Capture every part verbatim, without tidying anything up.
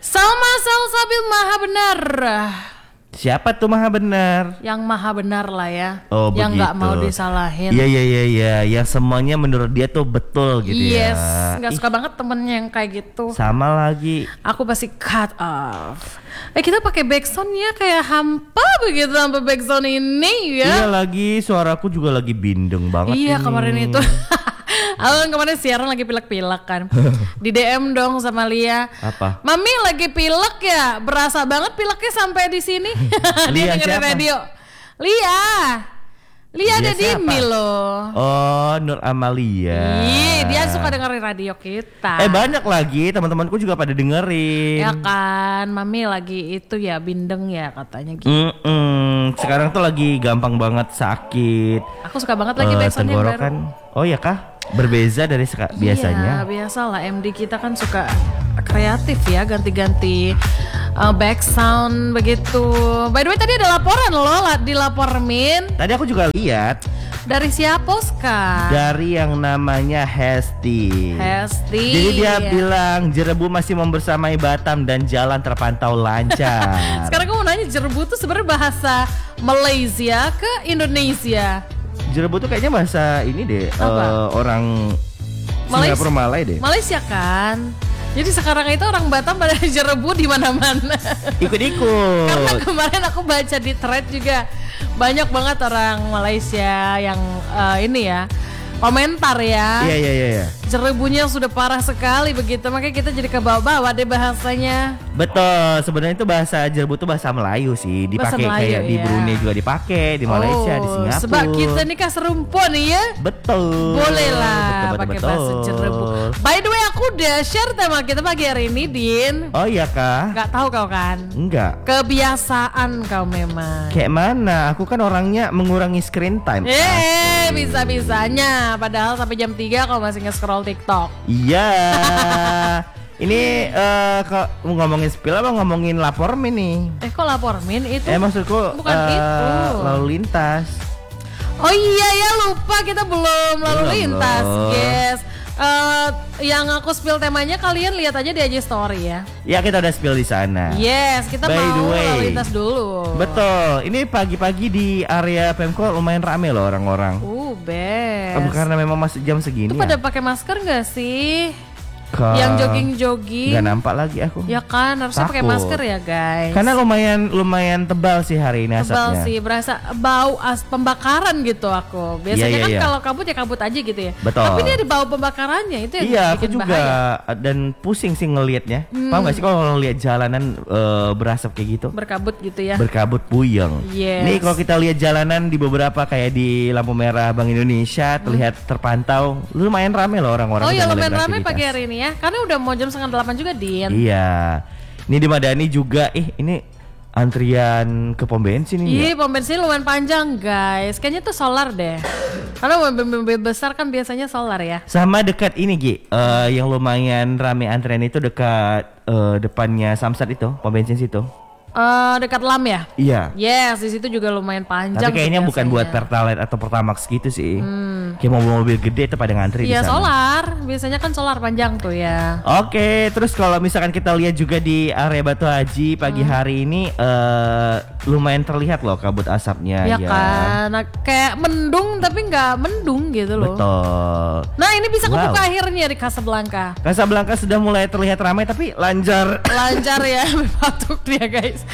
Salma Salsabil maha benar. Siapa tuh maha benar? Yang maha benar lah ya. Oh, yang nggak begitu. mau disalahin. Iya iya iya iya, yang semuanya menurut dia tuh betul gitu yes, ya. nggak suka banget temennya yang kayak gitu. Sama lagi. Aku pasti cut off. Eh kita pakai backsound ya kayak hampa begitu sampai backsound ini ya. Iya lagi, suaraku juga lagi bindeng banget. Iya ini. kemarin itu. Aku kan kemarin siaran lagi pilek-pilek kan. Di D M dong sama Lia. Apa? Mami lagi pilek ya, berasa banget pileknya sampai di sini. Dia Lia dengerin siapa? radio. Lia. Lia ada di siapa? Mil loh. Oh, Nur Amalia. Iya, dia suka dengerin radio kita. Eh banyak lagi teman-temanku juga pada dengerin. Ya kan, Mami lagi itu ya bindeng ya katanya gitu. Mm-mm. Sekarang tuh lagi gampang banget sakit. Aku suka banget lagi Eh, backsoundnya baru. tenggorokan. Oh ya kah? Berbeza dari seka- biasanya. Iya, biasa lah M D kita kan suka kreatif ya, ganti-ganti uh, back sound begitu. By the way tadi ada laporan loh, la- dilapormin. Tadi aku juga lihat Dari siapa, Oscar? dari yang namanya Hesti. Hesti. Jadi dia bilang Jerebu masih membersamai Batam dan jalan terpantau lancar. Sekarang aku mau nanya, Jerebu tuh sebenarnya bahasa Malaysia ke Indonesia? Jerebu tuh kayaknya bahasa ini deh, Apa? eh, orang Malaysia. Singapura Malay deh. Malaysia kan? Jadi sekarang itu orang Batam pada Jerebu di mana-mana. Ikut-ikut. Karena kemarin aku baca di thread juga banyak banget orang Malaysia yang uh, ini ya komentar ya. Iya iya iya. iya. Jerebunya sudah parah sekali begitu, makanya kita jadi kebawa-bawa deh bahasanya. Betul, sebenarnya itu bahasa Jerebu tuh bahasa Melayu sih, Bahasa dipakai Melayu, kayak di iya. Brunei juga dipakai, di Malaysia, di Oh, Singapura. sebab kita nikah serumpun ya. Betul. Boleh lah Betul, betul, pakai betul. bahasa Jerebu. By the way aku udah share tema kita pagi hari ini, Din. Oh iya kah? Gak tahu kau kan? Enggak. Kebiasaan kau memang. Kayak mana? Aku kan orangnya mengurangi screen time. Eh, bisa-bisanya. Padahal sampai jam tiga kau masih nge-scroll TikTok. Iya. Ini eh kok mau ngomongin spill apa ngomongin lapor nih? Eh kok lapor Min itu? Eh maksudku bukan eh, itu. lalu lintas. Oh iya ya, lupa kita belum lalu Belum lintas. loh. Yes. Eh, yang aku spill temanya kalian lihat aja di I G story ya. Ya kita udah spill di sana. Yes, kita By the mau way. lalu lintas dulu. Betul. Ini pagi-pagi di area Pemko lumayan rame loh orang-orang. Uh, best. Oh, karena memang masih jam segini. Itu ya? pada pakai masker nggak sih? Ke- Yang jogging-jogging. Nggak nampak lagi aku. Ya kan, harusnya pakai Takut. masker ya guys. Karena lumayan lumayan tebal sih hari ini Tebal asapnya. sih, berasa bau as pembakaran gitu aku. Biasanya Iya, iya, kan iya. kalau kabut ya kabut aja gitu ya. Betul. Tapi dia ada bau pembakarannya, itu yang Iya, aku bikin juga bahaya. dan pusing sih ngelihatnya. Hmm. Paham gak sih kalau lihat jalanan eh, berasap kayak gitu? Berkabut gitu ya. Berkabut puyeng. Yes. Nih kalau kita lihat jalanan di beberapa kayak di lampu merah Bank Indonesia terlihat terpantau lumayan rame loh orang-orang. Oh ya sedang lumayan lagi rame pagi beraktivitas. hari ini ya. Karena udah mau jam setengah delapan juga, Din. Iya. Ini di Madani juga, ih ini antrian ke pom bensin ini. Iya, ya? pom bensin lumayan panjang guys. Kayaknya tuh solar deh. Karena mobil-mobil besar kan biasanya solar ya. Sama dekat ini Gi, eh, yang lumayan rame antrian itu dekat eh, depannya Samsat itu, pom bensin situ. Eh dekat Lam ya? Iya. Yes, di situ juga lumayan panjang. Tapi kayaknya tuh bukan buat biasanya. Pertalite atau Pertamax gitu sih. Hmm. Kayak mobil-mobil gede itu pada ngantri di Iya sana. solar, biasanya kan solar panjang tuh ya. Oke, terus kalau misalkan kita lihat juga di area Batu Haji pagi Hmm. hari ini eh, lumayan terlihat loh kabut asapnya Ya, ya. kan, nah, kayak mendung tapi nggak mendung gitu loh. Betul. Nah ini bisa Wow. kebuka akhirnya di Casablanca. Casablanca sudah mulai terlihat ramai tapi lancar. Lancar ya, batuk dia guys.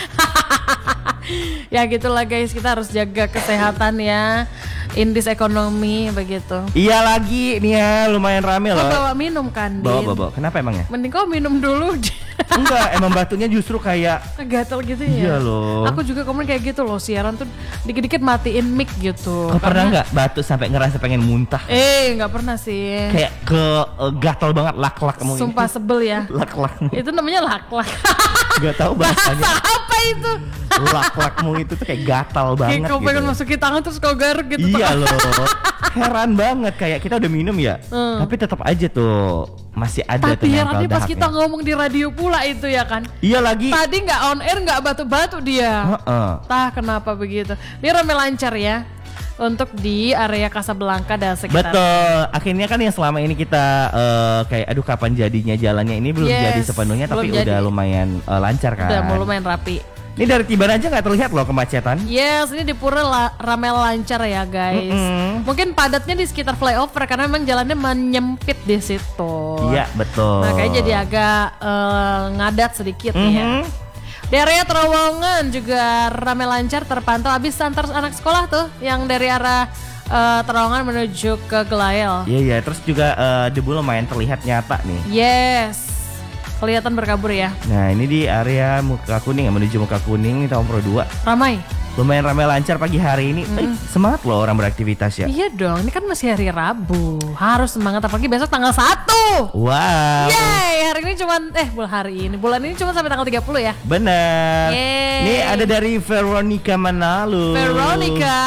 Ya gitulah guys, kita harus jaga kesehatan ya. Indis ekonomi begitu. Iya lagi nih ya, lumayan rame Kau loh. bawa minum kan, Din? Bawa, bawa, bawa. Kenapa emangnya? Mending kau minum dulu. Enggak, emang batunya justru kayak Gatel gitu ya. Iya loh. Aku juga kemarin kayak gitu loh, siaran tuh dikit-dikit matiin mic gitu. Kau pernah Karena- nggak batu sampai ngerasa pengen muntah? Eh, nggak pernah sih. Kayak ke eh, gatal banget lak-lakmu ini. Sumpah sebel ya. Lak-lakmu. Itu namanya lak-lak. Gak tahu bahasanya. Apa itu? Lak-lakmu itu tuh kayak gatal Kayak banget kau gitu. pengen masukin tangan terus kau garuk gitu. Iya loh. Heran banget kayak kita udah minum ya. Hmm. Tapi tetap aja tuh masih ada tuh Tapi nempel herannya pas dahaknya. kita ngomong di radio pula itu ya kan. Iya lagi. Tadi nggak on air nggak batu-batu dia. Heeh. Tah kenapa begitu? Ini rame lancar ya. untuk di area Casablanca dan sekitar. Betul. Akhirnya kan yang selama ini kita uh, kayak aduh kapan jadinya jalannya ini belum Yes, jadi sepenuhnya tapi belum udah jadi. lumayan uh, lancar kan. Udah mau lumayan rapi. Ini dari Tiban aja nggak terlihat loh kemacetan. Yes, ini di Pura la- rame lancar ya guys. Mm-mm. Mungkin padatnya di sekitar flyover karena memang jalannya menyempit di situ. Iya betul. Nah, kayak jadi agak uh, ngadat sedikit nih ya. Mhm. Di area Terowongan juga rame lancar terpantau abis antar anak sekolah tuh yang dari arah uh, Terowongan menuju ke Gelael. Iya iya. Terus juga uh, debu lumayan terlihat nyata nih. Yes, kelihatan berkabur ya. Nah ini di area Muka Kuning ya, menuju Muka Kuning nih tahun Pro dua. Ramai. Lumayan ramai lancar pagi hari ini. Eh, semangat loh orang beraktivitas ya. Iya dong, ini kan masih hari Rabu. Harus semangat apalagi besok tanggal satu. Wow. Yeay, hari ini cuman eh bulan hari ini. Bulan ini cuma sampai tanggal tiga puluh ya. Bener. Yeay. Ini ada dari Veronica Manalu. Veronica.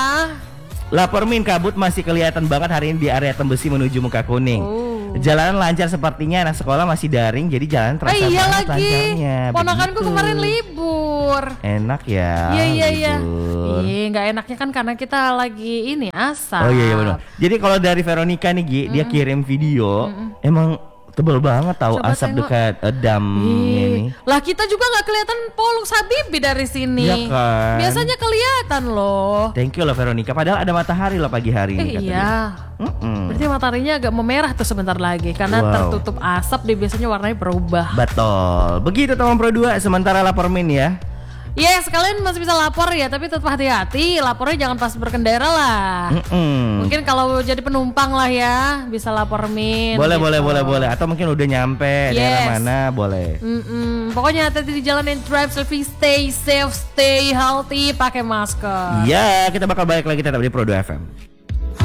Lapor Min, kabut masih kelihatan banget hari ini di area Tembesi menuju Muka Kuning. Oh. Jalanan lancar sepertinya anak sekolah masih daring jadi jalan terasa Ah, iya banget lagi. lancarnya. Ponakanku Begitu. kemarin libur. Enak ya. Iya iya iya. libur. Iya nggak enaknya kan karena kita lagi ini asap. Oh iya iya benar. Jadi kalau dari Veronica nih Gi, dia kirim video, emang tebel banget tahu Coba asap tengok. dekat eh, damnya Ih, nih. lah kita juga nggak kelihatan Polus Habibie dari sini. Iya kan? Biasanya kelihatan loh. Thank you loh Veronica. Padahal ada matahari loh pagi hari ini Eh, kata iya. dia. Mm-mm. Berarti mataharinya agak memerah tuh sebentar lagi karena Wow. tertutup asap dia biasanya warnanya berubah. Betul. Begitu teman Pro dua sementara lapor Min ya. Yes, kalian masih bisa lapor ya, tapi tetap hati-hati. Lapornya jangan pas berkendara lah. Mm-mm. Mungkin kalau jadi penumpang lah ya, bisa lapor Min. Boleh gitu. boleh boleh boleh atau mungkin udah nyampe daerah Yes. mana boleh. Mm-mm. Pokoknya hati-hati di jalan and drive safely, stay safe, stay healthy, pakai masker. Iya, kita bakal balik lagi tetap di Pro dua F M.